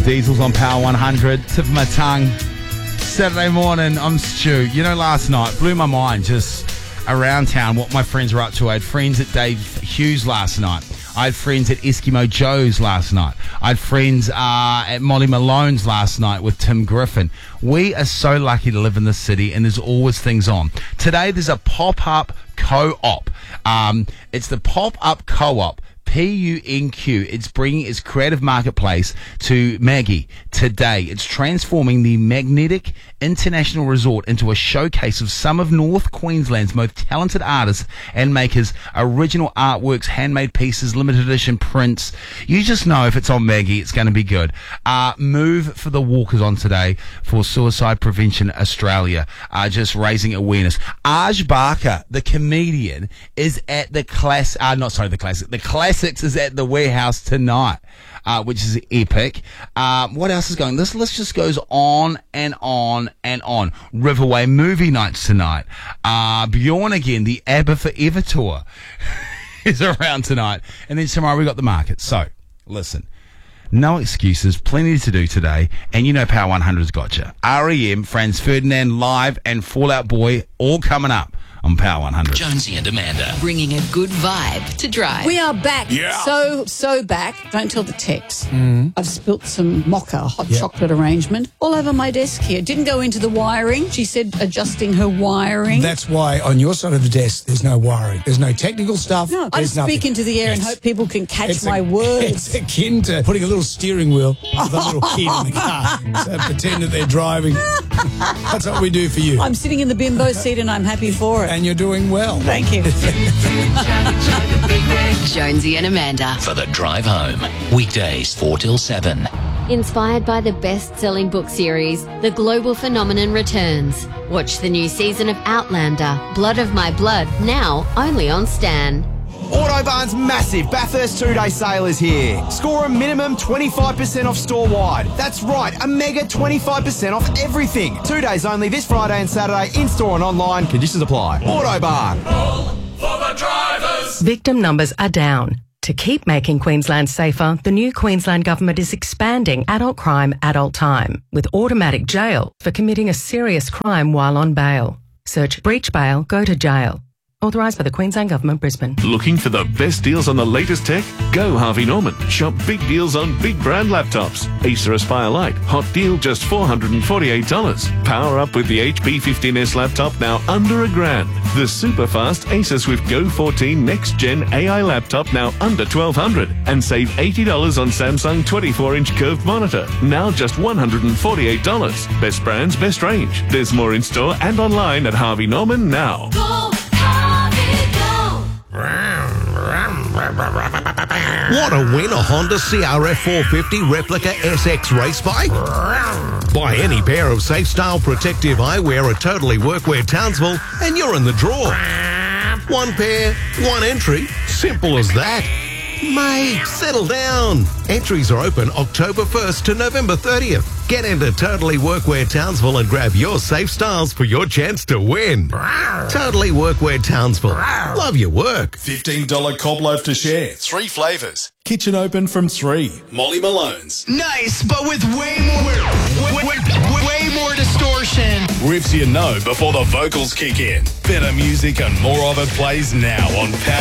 Diesels on Power 100. Tip of my tongue. Saturday morning, I'm Stu. You know, last night blew my mind just around town what my friends were up to. I had friends at Dave Hughes last night. I had friends at Eskimo Joe's last night. I had friends at Molly Malone's last night with Tim Griffin. We are so lucky to live in this city, and there's always things on. Today, there's a pop-up co-op. It's the pop-up co-op. PUNQ. It's bringing its creative marketplace to Maggie today. It's transforming the Magnetic International Resort into a showcase of some of North Queensland's most talented artists and makers, original artworks, handmade pieces, limited edition prints. You just know if it's on Maggie, it's going to be good. Move for the Walkers on today for Suicide Prevention Australia, just raising awareness. Aj Barker, the comedian, is at the the Classics is at the Warehouse tonight, which is epic. What else is going? This list just goes on and on and on. Riverway movie nights tonight. Bjorn again, the ABBA Forever tour is around tonight. And then tomorrow we got the market. So, listen. No excuses, plenty to do today, and you know Power 100's got you. R.E.M., Franz Ferdinand live, and Fall Out Boy all coming up on Power 100. Jonesy and Amanda. Bringing a good vibe to drive. We are back. Yeah. So back. Don't tell the Tex. I've spilt some mocha, hot chocolate arrangement, all over my desk here. Didn't go into the wiring. She said adjusting her wiring. That's why on your side of the desk, there's no wiring. There's no technical stuff. No, I There's just speak nothing. into the air and hope people can catch my words. It's akin to putting a little steering wheel with a little kid in the car. So pretend that they're driving. That's what we do for you. I'm sitting in the bimbo seat and I'm happy for it. And you're doing well. Thank you. Jonesy and Amanda. For the drive home. Weekdays 4 till 7. Inspired by the best-selling book series, The Global Phenomenon returns. Watch the new season of Outlander, Blood of My Blood, now only on Stan. Autobarn's massive Bathurst 2-day sale is here. Score a minimum 25% off store-wide. That's right, a mega 25% off everything. 2 days only this Friday and Saturday, in-store and online. Conditions apply. Autobarn. For the drivers. Victim numbers are down. To keep making Queensland safer, the new Queensland Government is expanding adult crime, adult time, with automatic jail for committing a serious crime while on bail. Search breach bail, go to jail. Authorised by the Queensland Government, Brisbane. Looking for the best deals on the latest tech? Go Harvey Norman. Shop big deals on big brand laptops. Acer Aspire Lite. Hot deal, just $448. Power up with the HP 15S laptop, now under $1,000. The super fast Acer Swift Go 14 Next Gen AI laptop, now under $1,200. And save $80 on Samsung 24-inch curved monitor, now just $148. Best brands, best range. There's more in store and online at Harvey Norman now. Want to win a Honda CRF 450 replica SX race bike? Buy any pair of Safe Style protective eyewear at Totally Workwear Townsville and you're in the draw. One pair, one entry. Simple as that. Mate, settle down. Entries are open October 1st to November 30th. Get into Totally Workwear Townsville and grab your Safe Styles for your chance to win. Totally Workwear Townsville. Love your work. $15 cob loaf to share. 3 flavours. Kitchen open from 3. Molly Malone's. Nice, but with way more distortion. Riffs you know before the vocals kick in. Better music and more of it plays now on Power.